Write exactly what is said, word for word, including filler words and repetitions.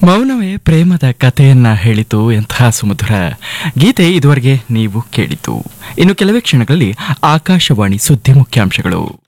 ಮೌನವೇ ಪ್ರೇಮದ ಕಥೆಯನ್ನ ಹೇಳಿತು ಎಂತಹ ಸುಮಧುರ ಗೀತೆ ಇದುವರೆಗೆ ನೀವು ಕೇಳಿತು. ಇನ್ನು ಕೆಲವೇ ಕ್ಷಣಗಳಲ್ಲಿ ಆಕಾಶವಾಣಿ ಸುದ್ದಿ ಮುಖ್ಯಾಂಶಗಳು.